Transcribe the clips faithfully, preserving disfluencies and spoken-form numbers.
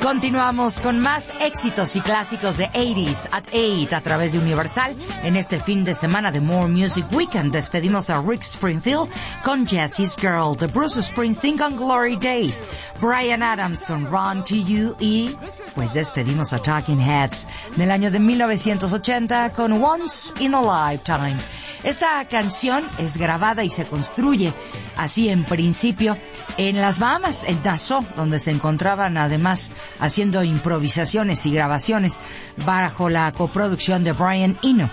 Continuamos con más éxitos y clásicos de ochenta at ocho a través de Universal. En este fin de semana de More Music Weekend despedimos a Rick Springfield con Jesse's Girl, de Bruce Springsteen con Glory Days, Bryan Adams con Run to You y pues despedimos a Talking Heads del año de mil novecientos ochenta con Once in a Lifetime. Esta canción es grabada y se construye así en principio en las Bahamas, en Nassau, donde se encontraban además haciendo improvisaciones y grabaciones bajo la coproducción de Brian Eno.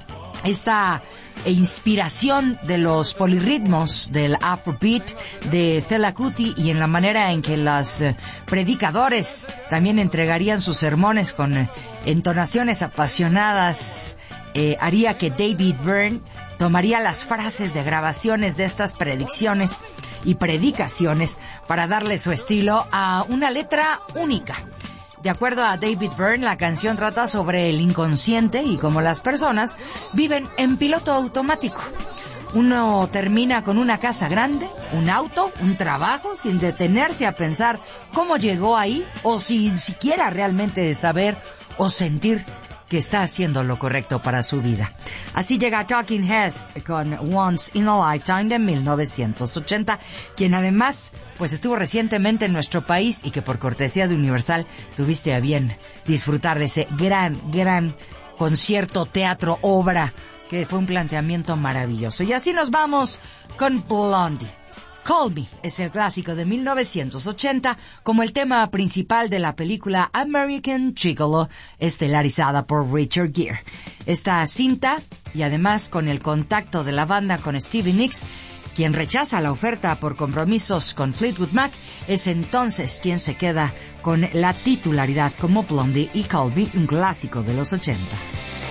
Esta inspiración de los polirritmos del Afrobeat de Fela Kuti y en la manera en que los eh, predicadores también entregarían sus sermones con eh, entonaciones apasionadas eh, haría que David Byrne tomaría las frases de grabaciones de estas predicciones y predicaciones para darle su estilo a una letra única. De acuerdo a David Byrne, la canción trata sobre el inconsciente y cómo las personas viven en piloto automático. Uno termina con una casa grande, un auto, un trabajo, sin detenerse a pensar cómo llegó ahí o sin siquiera realmente saber o sentir que está haciendo lo correcto para su vida. Así llega Talking Heads con Once in a Lifetime de mil novecientos ochenta, quien además pues estuvo recientemente en nuestro país y que por cortesía de Universal tuviste a bien disfrutar de ese gran, gran concierto, teatro, obra, que fue un planteamiento maravilloso. Y así nos vamos con Blondie. Call Me es el clásico de mil novecientos ochenta como el tema principal de la película American Gigolo, estelarizada por Richard Gere. Esta cinta, y además con el contacto de la banda con Stevie Nicks, quien rechaza la oferta por compromisos con Fleetwood Mac, es entonces quien se queda con la titularidad como Blondie y Call Me, un clásico de los ochenta.